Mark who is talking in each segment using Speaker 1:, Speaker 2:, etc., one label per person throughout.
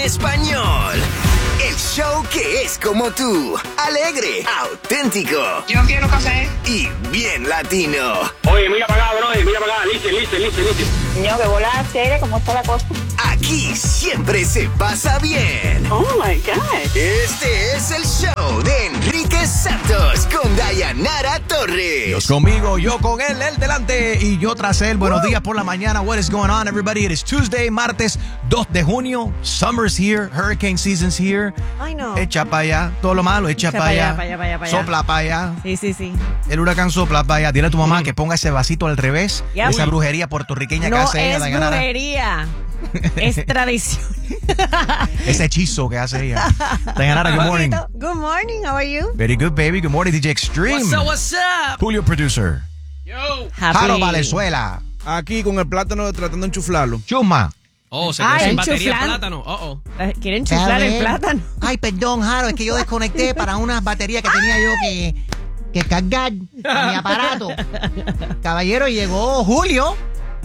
Speaker 1: español. El show que es como tú, alegre, auténtico.
Speaker 2: Yo quiero café.
Speaker 1: Y bien latino.
Speaker 3: Oye, mira para acá, bro, mira para acá, listen.
Speaker 2: Niño, que bola seria, ¿cómo está la cosa?
Speaker 1: Aquí siempre se pasa bien.
Speaker 2: Oh, my God.
Speaker 1: Este es el show de Enrique Santos con Dayanara Torres.
Speaker 4: Dios conmigo, yo con él delante y yo tras él. Buenos días por la mañana. What is going on, everybody? It is Tuesday, martes 2 de junio. Summer's here. Hurricane season's here.
Speaker 5: Ay, no.
Speaker 4: Echa para allá. Todo lo malo, echa para allá. Sopla para allá.
Speaker 5: Sí.
Speaker 4: El huracán sopla para allá. Dile a tu mamá que ponga ese vasito al revés.
Speaker 5: Ya,
Speaker 4: esa
Speaker 5: uy.
Speaker 4: brujería puertorriqueña que
Speaker 5: No
Speaker 4: hace ella,
Speaker 5: es
Speaker 4: Dayanara.
Speaker 5: brujería. Es tradición.
Speaker 4: Ese hechizo que hace ella. Dayanara, good morning.
Speaker 5: Good morning, how are you?
Speaker 4: Very good, baby. Good morning, DJ Extreme.
Speaker 6: What's up?
Speaker 4: Julio, producer.
Speaker 6: Yo.
Speaker 4: Jaro Valenzuela.
Speaker 7: Aquí con el plátano tratando de enchuflarlo.
Speaker 4: Chuma.
Speaker 6: Oh, se
Speaker 5: Ay,
Speaker 6: quedó sin batería
Speaker 5: enchuflan.
Speaker 6: plátano.
Speaker 5: ¿Quieren chiflar el plátano?
Speaker 8: Ay, perdón, Jaro, es que yo desconecté para unas baterías que tenía yo que cargar en mi aparato. Caballero, llegó Julio.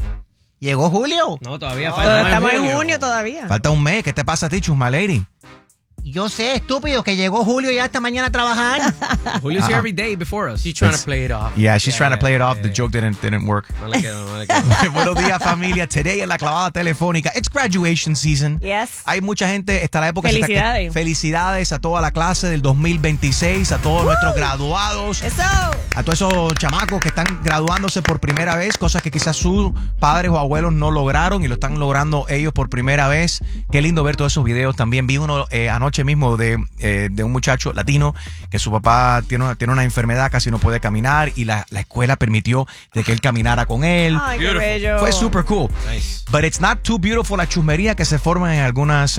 Speaker 6: No, todavía falta.
Speaker 5: Estamos en junio todavía.
Speaker 4: Falta un mes. ¿Qué te pasa a ti, Chusma Lady?
Speaker 8: Yo sé, estúpido, que llegó Julio ya esta mañana a trabajar.
Speaker 6: Julio's here every day before us. She's trying to play it off.
Speaker 4: Yeah, she's trying to play it off. The joke didn't work.
Speaker 6: No le quedó.
Speaker 4: Buenos días, familia. Today en la clavada telefónica. It's graduation season.
Speaker 5: Yes.
Speaker 4: Hay mucha gente, está la época.
Speaker 5: Felicidades.
Speaker 4: Felicidades a toda la clase del 2026, a todos nuestros graduados.
Speaker 5: Eso.
Speaker 4: A todos esos chamacos que están graduándose por primera vez, cosas que quizás sus padres o abuelos no lograron y lo están logrando ellos por primera vez. Qué lindo ver todos esos videos. También vi uno anoche mismo de un muchacho latino que su papá tiene una enfermedad, casi no puede caminar y la escuela permitió de que él caminara con él.
Speaker 5: Ay, qué bello.
Speaker 4: Fue super cool.
Speaker 6: Nice.
Speaker 4: But it's not too beautiful la chusmería que se forma en algunas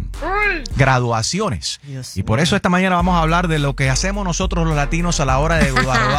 Speaker 4: graduaciones.
Speaker 5: Dios
Speaker 4: Y por eso esta mañana vamos a hablar de lo que hacemos nosotros los latinos a la hora de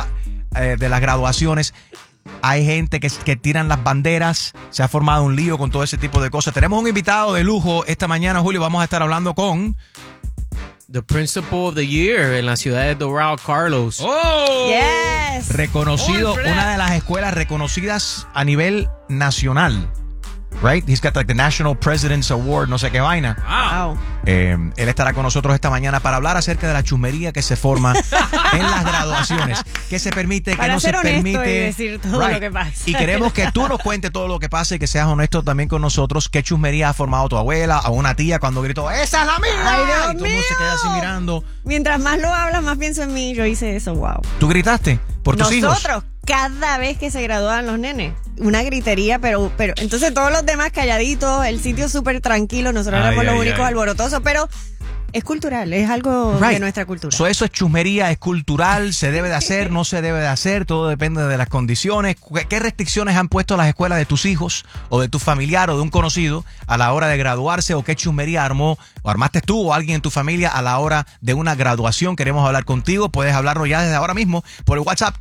Speaker 4: de las graduaciones. Hay gente que tiran las banderas, se ha formado un lío con todo ese tipo de cosas. Tenemos un invitado de lujo esta mañana, Julio. Vamos a estar hablando con
Speaker 9: The Principal of the Year en la ciudad de Doral, Carlos.
Speaker 6: Oh.
Speaker 5: Yes.
Speaker 4: reconocido, una de las escuelas reconocidas a nivel nacional. Right? He's got like the National President's Award, no sé qué vaina.
Speaker 5: Wow.
Speaker 4: Él estará con nosotros esta mañana para hablar acerca de la chusmería que se forma en las graduaciones. ¿Qué se permite, qué
Speaker 5: Para
Speaker 4: no se
Speaker 5: ser honesto
Speaker 4: permite?
Speaker 5: y decir todo lo que pasa.
Speaker 4: Y queremos que tú nos cuentes todo lo que pasa y que seas honesto también con nosotros. ¿Qué chusmería ha formado tu abuela o una tía cuando gritó, ¡esa es la mía!
Speaker 5: Ay, Dios
Speaker 4: y todo el mundo se queda así
Speaker 5: mío.
Speaker 4: mirando.
Speaker 5: Mientras más lo hablas, más pienso en mí. Yo hice eso, wow.
Speaker 4: ¿Tú gritaste por tus hijos?
Speaker 5: Nosotros, cada vez que se gradúan los nenes, una gritería, pero entonces todos los demás calladitos, el sitio súper tranquilo, nosotros éramos los únicos alborotosos, pero es cultural, es algo de nuestra cultura.
Speaker 4: Eso es chusmería, es cultural, se debe de hacer, no se debe de hacer, todo depende de las condiciones. ¿Qué restricciones han puesto las escuelas de tus hijos o de tu familiar o de un conocido a la hora de graduarse? ¿O qué chusmería armaste tú o alguien en tu familia a la hora de una graduación? Queremos hablar contigo, puedes hablarlo ya desde ahora mismo por el WhatsApp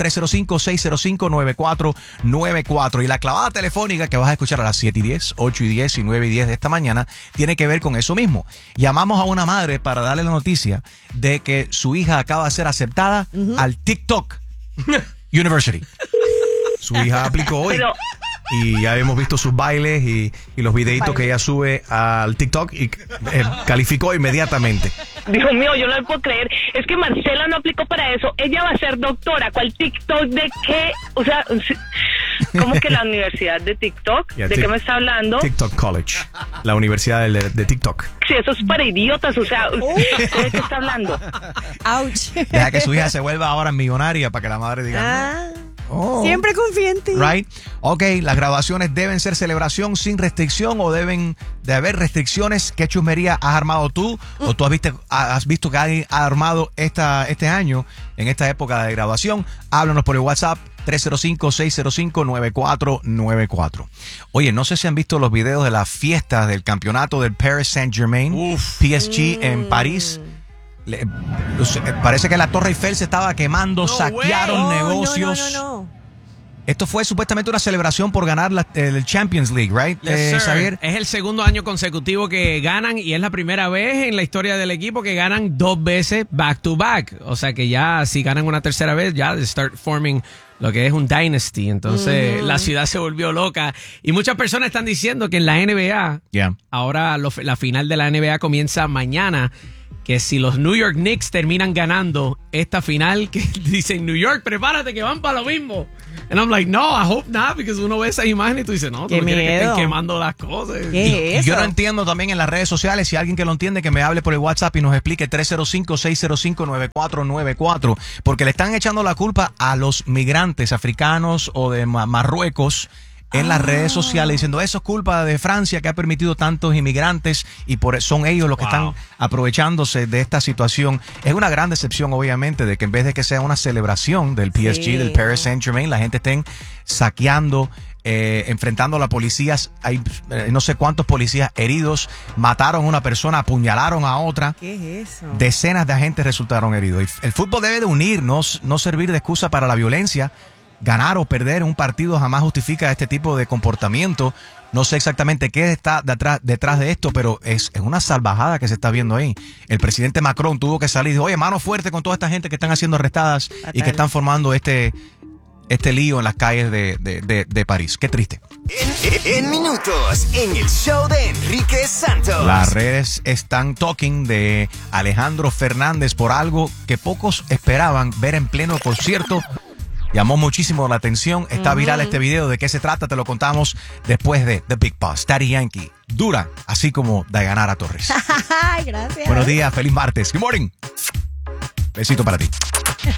Speaker 4: 305-605-9494. Y la clavada telefónica que vas a escuchar a las 7 y 10, 8 y 10 y 9 y 10 de esta mañana tiene que ver con eso mismo. Llamamos a una madre para darle la noticia de que su hija acaba de ser aceptada al TikTok University. Su hija aplicó hoy. Y ya hemos visto sus bailes y los videitos que ella sube al TikTok y calificó inmediatamente.
Speaker 2: Dios mío, yo no lo puedo creer. Es que Marcela no aplicó para eso. Ella va a ser doctora. ¿Cuál TikTok de qué? O sea, ¿cómo que la universidad de TikTok?
Speaker 4: Yeah,
Speaker 2: ¿De qué me está hablando?
Speaker 4: TikTok College, la universidad de TikTok.
Speaker 2: Sí, eso es para idiotas. O sea, ¿de qué está hablando?
Speaker 5: Ouch.
Speaker 4: Deja que su hija se vuelva ahora millonaria para que la madre diga...
Speaker 5: Ah,
Speaker 4: "Oh".
Speaker 5: siempre confía en ti.
Speaker 4: Right. Ok, las graduaciones deben ser celebración sin restricción o deben de haber restricciones. ¿Qué chusmería has armado tú? ¿O tú has visto que alguien ha armado este año en esta época de graduación? Háblanos por el WhatsApp 305-605-9494. Oye, no sé si han visto los videos de las fiestas del campeonato del Paris Saint-Germain, PSG en París. Parece que la Torre Eiffel se estaba quemando, saquearon negocios.
Speaker 5: No.
Speaker 4: Esto fue supuestamente una celebración por ganar el Champions League, right, Xavier?
Speaker 6: Es el segundo año consecutivo que ganan y es la primera vez en la historia del equipo que ganan 2 veces back to back. O sea que ya si ganan una tercera vez, ya they start forming lo que es un dynasty. Entonces la ciudad se volvió loca y muchas personas están diciendo que en la NBA, ahora la final de la NBA comienza mañana, que si los New York Knicks terminan ganando esta final, que dicen New York, prepárate que van para lo mismo. And I'm like, no, I hope not, because uno ve esa imagen y tú dices, no, tú no quieres que estén quemando las cosas.
Speaker 4: Y yo no entiendo también en las redes sociales, si alguien que lo entiende, que me hable por el WhatsApp y nos explique 305-605-9494, porque le están echando la culpa a los migrantes africanos o de Marruecos en las redes sociales diciendo eso es culpa de Francia que ha permitido tantos inmigrantes y son ellos los que están aprovechándose de esta situación. Es una gran decepción, obviamente, de que en vez de que sea una celebración del PSG, del Paris Saint-Germain, la gente estén saqueando, enfrentando a las policías. Hay no sé cuántos policías heridos, mataron a una persona, apuñalaron a otra.
Speaker 5: ¿Qué es eso?
Speaker 4: Decenas de agentes resultaron heridos. El fútbol debe de unirnos, no servir de excusa para la violencia. Ganar o perder un partido jamás justifica este tipo de comportamiento. No sé exactamente qué está detrás de esto, pero es una salvajada que se está viendo ahí. El presidente Macron tuvo que salir y dijo, oye, mano fuerte con toda esta gente que están siendo arrestadas y que están formando este lío en las calles de París. Qué triste.
Speaker 1: En minutos, en el show de Enrique Santos.
Speaker 4: Las redes están talking de Alejandro Fernández por algo que pocos esperaban ver en pleno concierto. Llamó muchísimo la atención. Está viral este video. ¿De qué se trata? Te lo contamos después de The Big Boss, Daddy Yankee. Dura, así como Dayanara Torres.
Speaker 5: Ay, gracias.
Speaker 4: Buenos días, feliz martes. Good morning. Besito para ti.